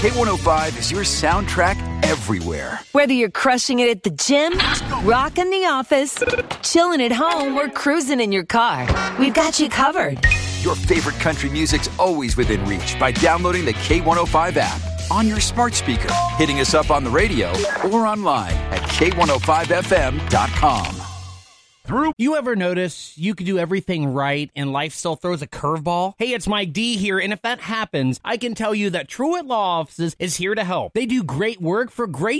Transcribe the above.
K105 is your soundtrack everywhere. Whether you're crushing it at the gym, rocking the office, chilling at home, or cruising in your car, we've got you covered. Your favorite country music's always within reach by downloading the K105 app on your smart speaker, hitting us up on the radio, or online at K105FM.com. You ever notice you can do everything right and life still throws a curveball? Hey, it's Mike D here, and if that happens, I can tell you that Truett Law Offices is here to help. They do great work for great